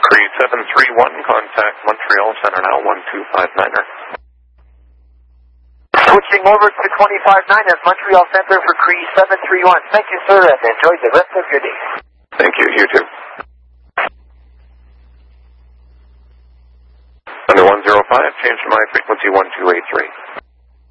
Cree 731, contact Montreal Center now, 1259er. Switching over to 259 at Montreal Center for Cree 731. Thank you, sir, and enjoy the rest of your day. Thank you, you too. Under 105, change to my frequency 1283.